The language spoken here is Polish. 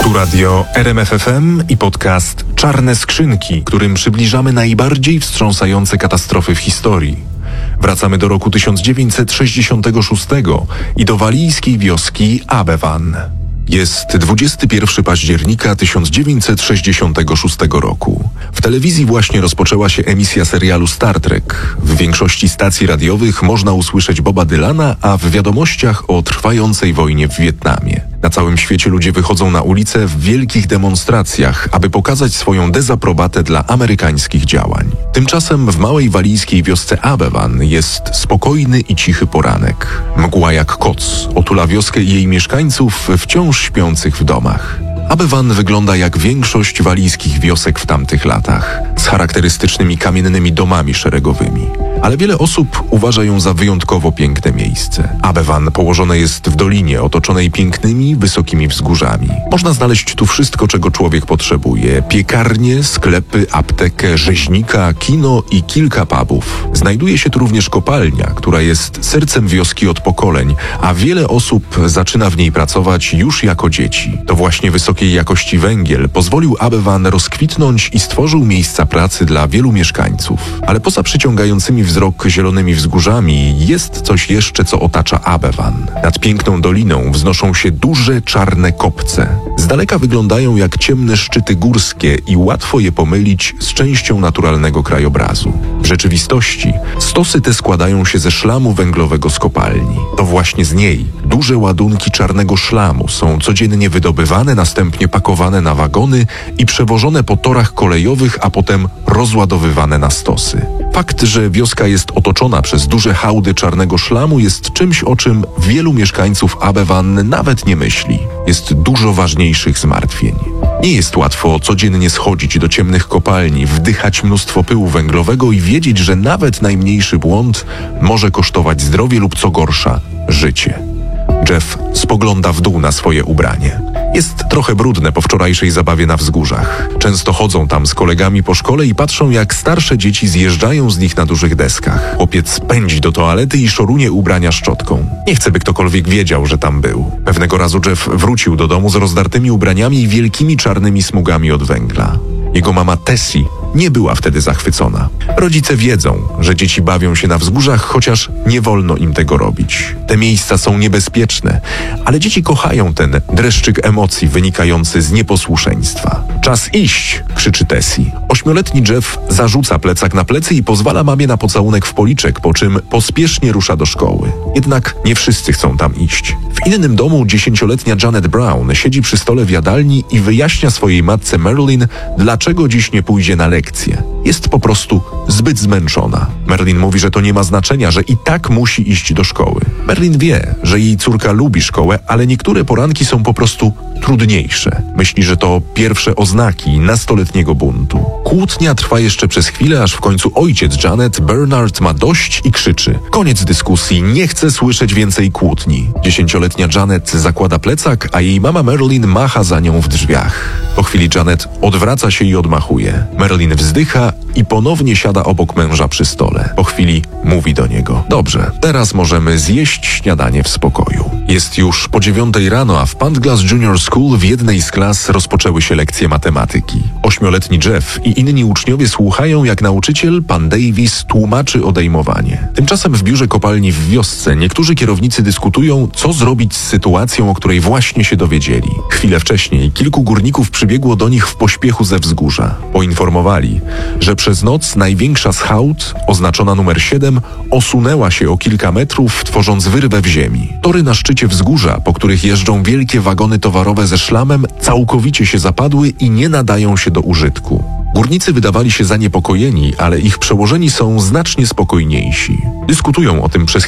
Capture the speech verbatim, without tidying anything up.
Tu radio R M F F M i podcast Czarne Skrzynki, którym przybliżamy najbardziej wstrząsające katastrofy w historii. Wracamy do roku tysiąc dziewięćset sześćdziesiątego szóstego i do walijskiej wioski Abevan. Jest dwudziestego pierwszego października tysiąc dziewięćset sześćdziesiątego szóstego roku. W telewizji właśnie rozpoczęła się emisja serialu Star Trek. W większości stacji radiowych można usłyszeć Boba Dylana, a w wiadomościach o trwającej wojnie w Wietnamie. Na całym świecie ludzie wychodzą na ulice w wielkich demonstracjach, aby pokazać swoją dezaprobatę dla amerykańskich działań. Tymczasem w małej walijskiej wiosce Abevan jest spokojny i cichy poranek. Mgła jak koc otula wioskę i jej mieszkańców wciąż śpiących w domach. Abevan wygląda jak większość walijskich wiosek w tamtych latach, z charakterystycznymi kamiennymi domami szeregowymi. Ale wiele osób uważa ją za wyjątkowo piękne miejsce. Abevan położone jest w dolinie otoczonej pięknymi, wysokimi wzgórzami. Można znaleźć tu wszystko, czego człowiek potrzebuje. Piekarnie, sklepy, aptekę, rzeźnika, kino i kilka pubów. Znajduje się tu również kopalnia, która jest sercem wioski od pokoleń, a wiele osób zaczyna w niej pracować już jako dzieci. To właśnie wysokiej jakości węgiel pozwolił Abevan rozkwitnąć i stworzył miejsca pracy dla wielu mieszkańców. Ale poza przyciągającymi wzrok zielonymi wzgórzami jest coś jeszcze, co otacza Abevan. Nad piękną doliną wznoszą się duże, czarne kopce. Z daleka wyglądają jak ciemne szczyty górskie i łatwo je pomylić z częścią naturalnego krajobrazu. W rzeczywistości stosy te składają się ze szlamu węglowego z kopalni. To właśnie z niej duże ładunki czarnego szlamu są codziennie wydobywane, następnie pakowane na wagony i przewożone po torach kolejowych, a potem rozładowywane na stosy. Fakt, że wioska jest otoczona przez duże hałdy czarnego szlamu jest czymś, o czym wielu mieszkańców Abevan nawet nie myśli. Jest dużo ważniejszych zmartwień. Nie jest łatwo codziennie schodzić do ciemnych kopalni, wdychać mnóstwo pyłu węglowego i wiedzieć, że nawet najmniejszy błąd może kosztować zdrowie lub, co gorsza, życie. Jeff spogląda w dół na swoje ubranie. Jest trochę brudne po wczorajszej zabawie na wzgórzach. Często chodzą tam z kolegami po szkole i patrzą, jak starsze dzieci zjeżdżają z nich na dużych deskach. Chłopiec pędzi do toalety i szorunie ubrania szczotką. Nie chce, by ktokolwiek wiedział, że tam był. Pewnego razu Jeff wrócił do domu z rozdartymi ubraniami i wielkimi czarnymi smugami od węgla. Jego mama Tessie nie była wtedy zachwycona. Rodzice wiedzą, że dzieci bawią się na wzgórzach, chociaż nie wolno im tego robić. Te miejsca są niebezpieczne, ale dzieci kochają ten dreszczyk emocji wynikający z nieposłuszeństwa. Czas iść, krzyczy Tessie. Ośmioletni Jeff zarzuca plecak na plecy i pozwala mamie na pocałunek w policzek, po czym pospiesznie rusza do szkoły. Jednak nie wszyscy chcą tam iść. W innym domu dziesięcioletnia Janet Brown siedzi przy stole w jadalni i wyjaśnia swojej matce Marilyn, dlaczego dziś nie pójdzie na lekcję. Jest po prostu zbyt zmęczona. Marilyn mówi, że to nie ma znaczenia, że i tak musi iść do szkoły. Marilyn wie, że jej córka lubi szkołę, ale niektóre poranki są po prostu trudniejsze. Myśli, że to pierwsze oznaki nastoletniego buntu. Kłótnia trwa jeszcze przez chwilę, aż w końcu ojciec Janet, Bernard, ma dość i krzyczy: koniec dyskusji, nie chcę słyszeć więcej kłótni. Dziesięcioletnia Janet zakłada plecak, a jej mama Marilyn macha za nią w drzwiach. Po chwili Janet odwraca się i odmachuje. Marilyn wzdycha i ponownie siada obok męża przy stole. Po chwili mówi do niego: dobrze, teraz możemy zjeść śniadanie w spokoju. Jest już po dziewiątej rano, a w Pantglas Junior School w jednej z klas rozpoczęły się lekcje matematyki. Ośmioletni Jeff i inni uczniowie słuchają, jak nauczyciel, pan Davis, tłumaczy odejmowanie. Tymczasem w biurze kopalni w wiosce niektórzy kierownicy dyskutują, co zrobić z sytuacją, o której właśnie się dowiedzieli. Chwilę wcześniej kilku górników przybiegło do nich w pośpiechu ze wzgórza. Poinformowali, że przez noc największa z hałd, oznaczona numer siedem, osunęła się o kilka metrów, tworząc wyrwę w ziemi. Tory na szczycie wzgórza, po których jeżdżą wielkie wagony towarowe ze szlamem, całkowicie się zapadły i nie nadają się do użytku. Górnicy wydawali się zaniepokojeni, ale ich przełożeni są znacznie spokojniejsi. Dyskutują o tym przez